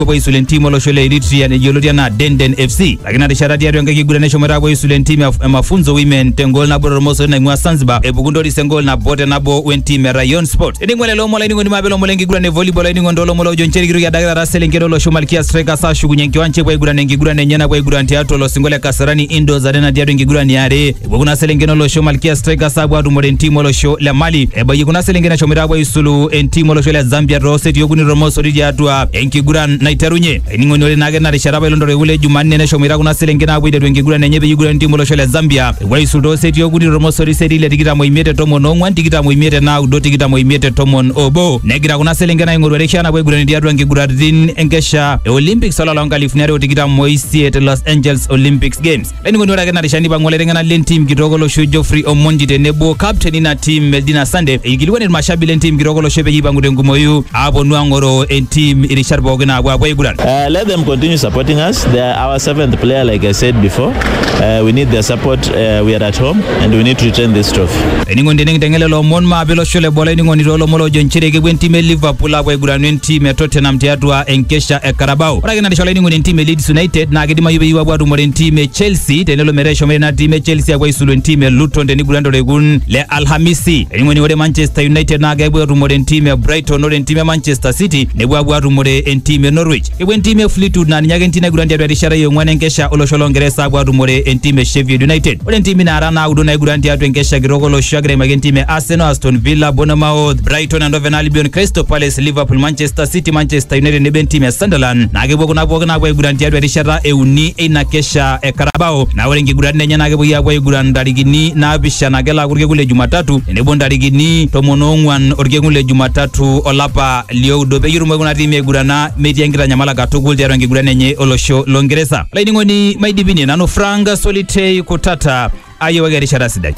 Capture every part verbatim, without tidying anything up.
kwa isulen team oloshole Eritrea ne yolotia na Denden F C lakini adishara diario ngeki gura nesho mera kwa isulen team ya mafunzo women tengol na boro moso na ngwa Zanzibar ebugundo disengol na bote na bo wen team ya Rayon Sport eni ngwele lo mola eni ngondi mabelo molengi gura ne volleyball eni ngondolo mola joncheri giru ya dagara selengero lo shomalkia striker sa shugunyenki wanche kwa gura nengi gura nenyana kwa gura ntiato lo singole Kasarani Indoors arena diario ngi gura ni are ebuguna selengeno lo shomalkia striker sa bwa dumore team lo sho la Mali ebayi kuna selengena shomera kwa isulu en team lo sho la Zambia Rose yoguni romoso ri atwa enki gura naiterunye eni ngoni na gena risharaba ilondore ule Jumanne ne shomera kuna selengena abwide wengi gura nenyebe yugura team lo sho la Zambia kwa isulu Rose yoguni romoso ri seri le tikita mo imete tomo no ngwan tikita mo imete na udo tikita mo imete tomon obo negira kuna selengena ngoro rekana kwa gura ndi atwa ngi gura din engesha Olympics sala longa lifunare tikita mo isi at Los Angeles Olympics Games eni ngoni ora gena rishani bangole rengana len team kitogolo sho Geoffrey Omondi de nebo captain na team Medina Sunday igiliwa ne mashabile team kitogolo shebe yibangude ngumoyu abo nuangoro en team irishar bogena abwa boy gudan. Uh, let them continue supporting us. They are our seventh player, like I said before. Uh, we need their support. Uh, we are at home and we need to return this trophy. Eni ngondi neng tengele lo mon ma belo shole bola eni ngondi lo molo jonchire ke team Liverpool abwa gudan en team Tottenham tiatwa enkesha e Carabao ora gena shole eni ngondi team Leeds United na gidima yube yiwa bwa mo team Chelsea tenelo meresho mena team Chelsea abwa isulu team Luton deni gurando regun le Alhamisi eni ngondi wode Manchester United na gaibwa rumore team Brighton ore team Manchester City ne bwa rumore en team Norwich ebwen team Fleetwood na nyagentina gurandi ya rishara yo ngwane nkesha olosholo ngeresa bwa rumore en team Sheffield United ore team na arana udona gurandi ya nkesha girogolo shagre magen team Arsenal Aston Villa Bournemouth Brighton and Hove Albion Crystal Palace Liverpool Manchester City Manchester United ne ben team Sunderland na gebo kuna bogana bwa gurandi ya rishara euni ina kesha e Carabao na ore ngi gurandi nyana gebo ya bwa guranda ligini na bishana gela gurge kule Jumatatu ne bonda ligini tomonongwan orge kule Jumatatu olapa lio dobe yurumo kuna timu gurana media ngira nyamala gatugul diaro ngi gurane nye olosho longereza laini ngoni maidibini nano franga solitei kutata ayo wagari sharasidai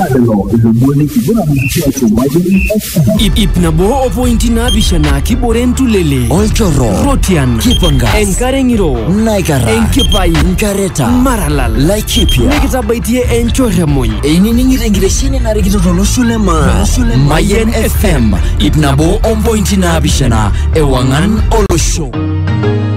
ip ip nabo opointi na bishana kiborentu lele Olchoro Rotian Kipangas Enkarengiro Naigara Enkipai Nkareta Maralal Laikipia Nekitabaitie Enchoremony Eininingire ngireshini na rigitotolo Sulema Mayen F M ip nabo opointi na bishana ewangan olosho